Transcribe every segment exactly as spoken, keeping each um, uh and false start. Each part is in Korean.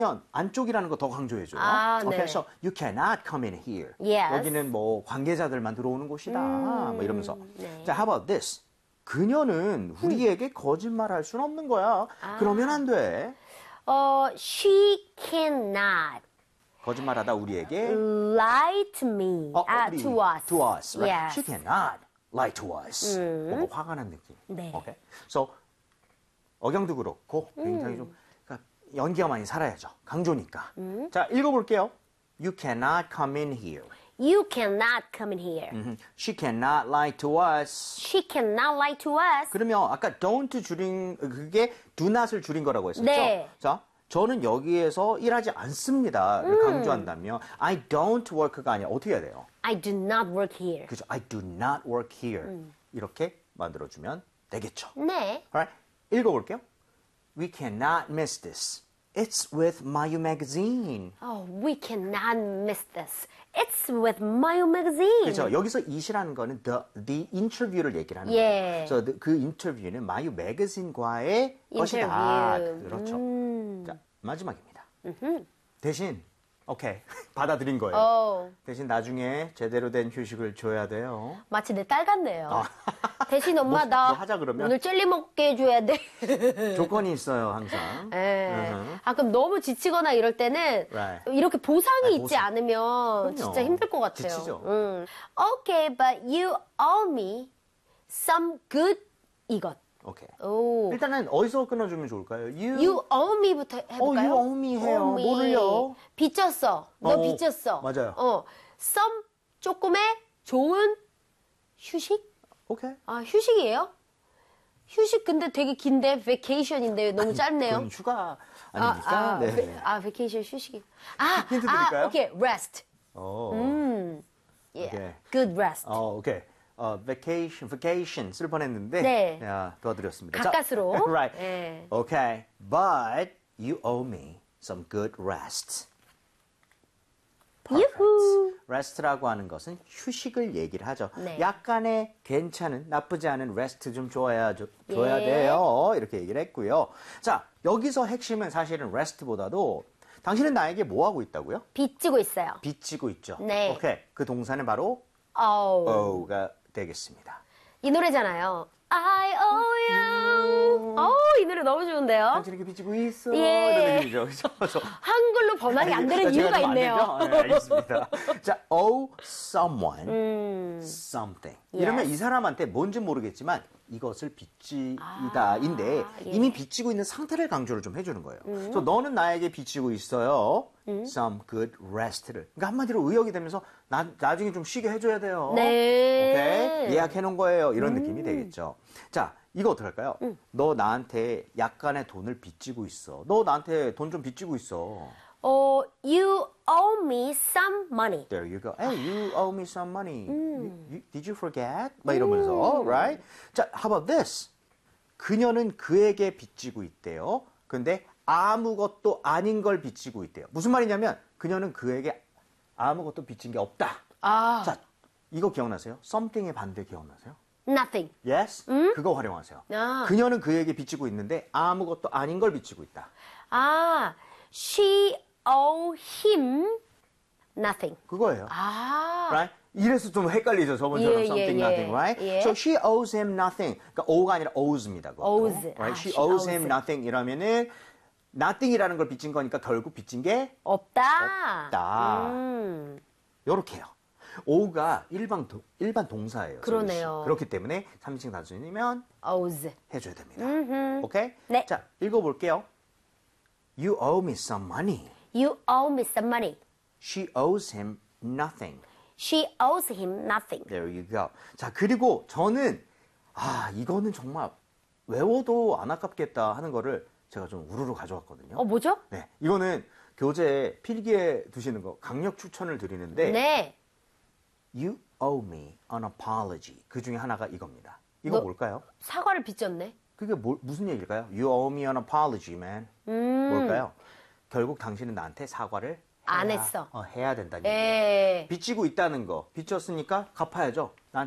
안쪽이라는 거 더 강조해줘요. 아, okay, 네. so you cannot come in here. Yes. 여기는 뭐 관계자들만 들어오는 곳이다. 음, 뭐 이러면서. 네. 자, how about this? 그녀는 우리에게 거짓말할 수는 없는 거야. 아. 그러면 안 돼. 어, she cannot 거짓말하다 우리에게 lie to me. 어, 아, 우리, to us. to us. Right? Yes. She cannot lie to us. 뭔가 화가 난 느낌. 네. Okay? So 억양도 그렇고 굉장히 좀 그러니까 연기가 많이 살아야죠. 강조니까. 자, 읽어볼게요. You cannot come in here. You cannot come in here. 음, She cannot lie to us. She cannot lie to us. 그러면 아까 don't 줄인 그게 do not을 줄인 거라고 했었죠. 네. 자, 저는 여기에서 일하지 않습니다를 강조한다면 I don't work가 아니라 어떻게 해야 돼요? I do not work here. 그죠? I do not work here. 이렇게 만들어주면 되겠죠. 네. Alright, 읽어볼게요. We cannot miss this. It's with Mayu magazine. Oh, we cannot miss this. It's with Mayo magazine. 그렇죠. 여기서 it이라는 거는 the, the interview를 얘기를 하는 예. 거예요. 그래서 the- 그 인터뷰는 마유 매거진과의 것이다. 인터뷰. 그렇죠. 음. 자, 마지막입니다. 대신 오케이 받아들인 거예요. 어, 대신 나중에 제대로 된 휴식을 줘야 돼요. 마치 내 딸 같네요. 아. 대신 엄마 뭐, 나 뭐 하자 그러면? 오늘 젤리 먹게 해줘야 돼. 조건이 있어요, 항상. 예. 으흠. 아 그럼 너무 지치거나 이럴 때는 Right. 이렇게 보상이 아니, 있지 보상. 않으면 그럼요. 진짜 힘들 것 같아요. 지치죠. 음. Okay, but you owe me some good 이것. 오케이. 오. 일단은 어디서 끊어주면 좋을까요? You, You owe me부터 해볼까요? 어, you owe me 해요. Owe me. 뭐를요? 빚졌어. 너 어, 빚졌어. 맞아요. 어, some 조금의 좋은 휴식? 오케이. 아, 휴식이에요? 휴식 근데 되게 긴데 vacation인데 너무 짧네요. 그건 휴가 아, 아닙니까? 아, 네. 베- 아, vacation 휴식이. 아, 힌트 아, 드릴까요? 오케이, rest. 오. 음, yeah, 오케이. good rest. 어, 오케이. 어, vacation, vacation 쓸 뻔했는데 네. 야, 도와드렸습니다. 가까스로. 자, right. 네. Okay. But you owe me some good rest. 유후. rest라고 하는 것은 휴식을 얘기를 하죠. 네. 약간의 괜찮은, 나쁘지 않은 rest 좀 줘야, 줘, 줘야 예. 돼요. 이렇게 얘기를 했고요. 자, 여기서 핵심은 사실은 rest보다도 당신은 나에게 뭐 하고 있다고요? 빚지고 있어요. 빚지고 있죠. 네. 오케이. 그 동사는 바로 Oh. ow가 되겠습니다. 이 노래잖아요. I owe you. 어우, 이 노래 너무 좋은데요? 당신에게 빚지고 있어. 예. 이런 느낌이죠. 그죠? 그래서 한글로 번역이 안 되는 제가 이유가 좀 안 있네요. 되죠? 네, 알겠습니다. 자, owe someone something. 이러면 음. Yes. 이 사람한테 뭔지 모르겠지만 이것을 빚지다인데 아, 예. 이미 빚지고 있는 상태를 강조를 좀 해주는 거예요. 음. 그래서 너는 나에게 빚지고 있어요. some good rest를. 그러니까 한마디로 의역이 되면서 나, 나중에 좀 쉬게 해줘야 돼요. 네. 오케이? 예약해 놓은 거예요. 이런 느낌이 되겠죠. 자, 이거 어떡할까요? 너 나한테 약간의 돈을 빚지고 있어. 너 나한테 돈 좀 빚지고 있어. 어, you owe me some money. There you go. Hey, you owe me some money. You, you, did you forget? 막 이러면서, right? 자, how about this? 그녀는 그에게 빚지고 있대요. 근데 아무것도 아닌 걸 빚지고 있대요. 무슨 말이냐면 그녀는 그에게 아무것도 빚진 게 없다. 아, 자, 이거 기억나세요? something의 반대 기억나세요? nothing. Yes? 그거 활용하세요. 아. 그녀는 그에게 빚지고 있는데 아무것도 아닌 걸 빚지고 있다. 아, she owe him nothing. 그거예요. 아, Right? 이래서 좀 헷갈리죠. 저번처럼 예, something, 예, nothing, 예. right? 예. So she owes him nothing. 그러니까 ow가 아니라 owes입니다. 그것도. owes. Right? 아, she, she owes owes. him nothing 이러면은 nothing이라는 걸 빚진 거니까 결국 빚진 게 없다. 없다. 음, 요렇게요. ow가 일반, 도, 일반 동사예요. 그러네요. 소리 씨. 그렇기 때문에 삼인칭 단수이면 owes. 해줘야 됩니다. 음흠. 오케이? 네. 자, 읽어볼게요. You owe me some money. You owe me some money. She owes him nothing. She owes him nothing. There you go. 자, 그리고 저는, 아, 이거는 정말 외워도 안 아깝겠다 하는 거를 제가 좀 우르르 가져왔거든요. 어, 뭐죠? 네. 이거는 교재 필기에 두시는 거 강력 추천을 드리는데, 네. You owe me an apology. 그 중에 하나가 이겁니다. 이거 너- 뭘까요? 사과를 빚졌네. 그게 뭐, 무슨 얘기일까요? You owe me an apology, man. 음. 뭘까요? 결국 당신은 나한테 사과를 안 해야- 했어. 어, 해야 된다는 얘기예요. 예. 빚지고 있다는 거. 빚졌으니까 갚아야죠. 나한테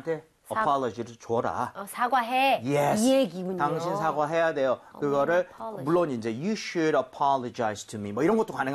사- apology를 줘라. 어, 사과해. Yes. 이 얘기군요. 당신 사과해야 돼요. 그거를 apology. 물론 이제 you should apologize to me 뭐 이런 것도 가능합니다.